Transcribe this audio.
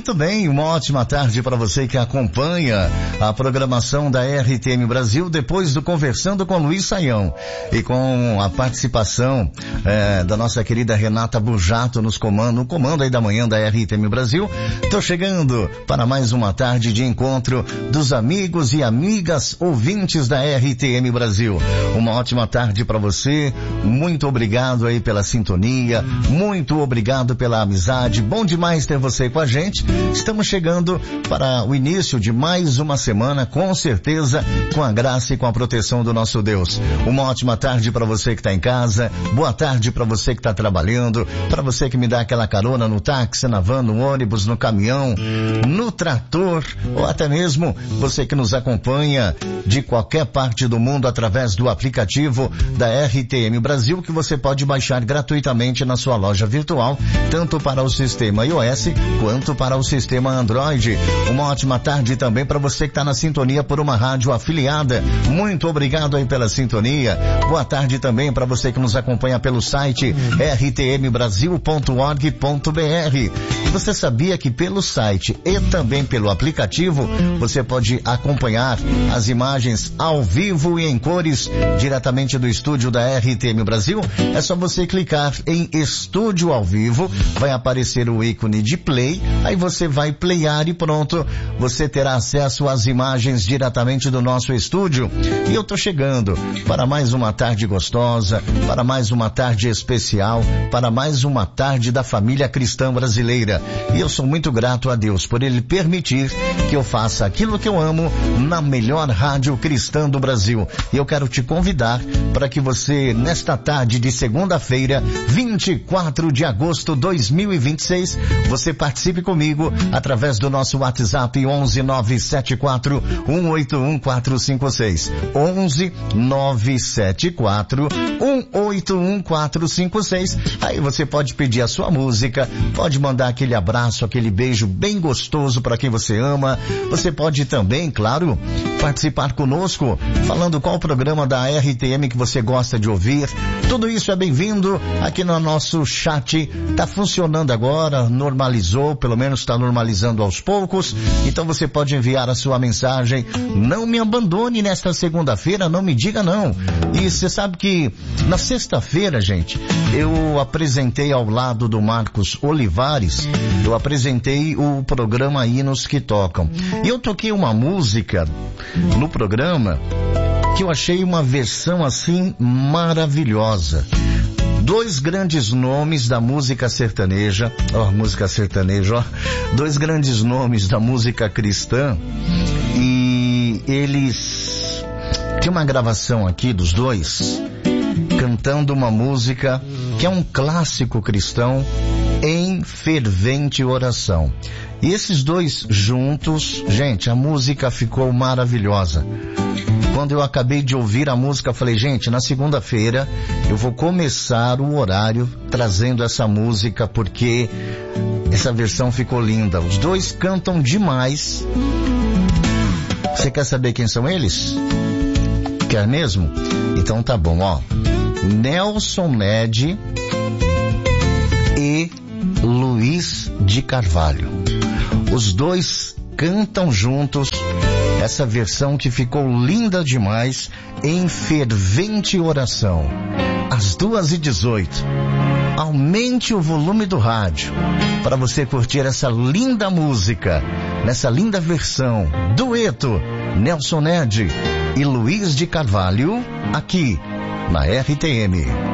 Muito bem, uma ótima tarde para você que acompanha a programação da RTM Brasil, depois do Conversando com Luiz Saião e com a participação da nossa querida Renata Bujato no comando aí da manhã da RTM Brasil. Tô chegando para mais uma tarde de encontro dos amigos e amigas ouvintes da RTM Brasil. Uma ótima tarde para você, muito obrigado aí pela sintonia, muito obrigado pela amizade, bom demais ter você com a gente. Estamos chegando para o início de mais uma semana, com certeza, com a graça e com a proteção do nosso Deus. Uma ótima tarde para você que está em casa, boa tarde para você que está trabalhando, para você que me dá aquela carona no táxi, na van, no ônibus, no caminhão, no trator, ou até mesmo você que nos acompanha de qualquer parte do mundo através do aplicativo da RTM Brasil, que você pode baixar gratuitamente na sua loja virtual, tanto para o sistema iOS quanto para o sistema Android. Uma ótima tarde também para você que está na sintonia por uma rádio afiliada. Muito obrigado aí pela sintonia. Boa tarde também para você que nos acompanha pelo site rtmbrasil.org.br. E você sabia que pelo site e também pelo aplicativo você pode acompanhar as imagens ao vivo e em cores diretamente do estúdio da RTM Brasil? É só você clicar em Estúdio ao Vivo, vai aparecer o ícone de play, aí você vai playar e pronto, você terá acesso às imagens diretamente do nosso estúdio. E eu tô chegando para mais uma tarde gostosa, para mais uma tarde especial, para mais uma tarde da família cristã brasileira. E eu sou muito grato a Deus por Ele permitir que eu faça aquilo que eu amo na melhor rádio cristã do Brasil. E eu quero te convidar para que você, nesta tarde de segunda-feira, 24 de agosto de 2026, você participe comigo através do nosso WhatsApp 11 974 181 456. 11 974 181 456. Aí você pode pedir a sua música, pode mandar aquele abraço, aquele beijo bem gostoso para quem você ama. Você pode também, claro, participar conosco, falando qual programa da RTM que você gosta de ouvir. Tudo isso é bem-vindo aqui no nosso chat. Tá funcionando agora, normalizou, pelo menos está normalizando aos poucos. Então você pode enviar a sua mensagem. Não me abandone nesta segunda-feira, não me diga não. E você sabe que na sexta-feira, gente, eu apresentei ao lado do Marcos Olivares, eu apresentei o programa Hinos que Tocam. E eu toquei uma música no programa que eu achei uma versão assim maravilhosa. Dois grandes nomes da música sertaneja, dois grandes nomes da música cristã, e eles tinham uma gravação aqui dos dois cantando uma música que é um clássico cristão, Em Fervente Oração. E esses dois juntos, gente, a música ficou maravilhosa. Quando eu acabei de ouvir a música, eu falei, gente, na segunda-feira eu vou começar o horário trazendo essa música, porque essa versão ficou linda. Os dois cantam demais. Você quer saber quem são eles? Quer mesmo? Então tá bom, ó. Nelson Ned e Luiz de Carvalho. Os dois cantam juntos essa versão que ficou linda demais, Em Fervente Oração. Às 2h18. Aumente o volume do rádio para você curtir essa linda música, nessa linda versão, dueto, Nelson Ned e Luiz de Carvalho, aqui na RTM.